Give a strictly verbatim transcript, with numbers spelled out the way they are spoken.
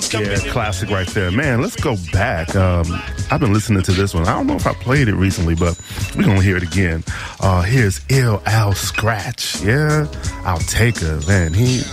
Yeah, classic right there. Man, let's go back. Um, I've been listening to this one. I don't know if I played it recently, but we're going to hear it again. Uh, here's Ill Al Scratch. Yeah, I'll take her. Man, he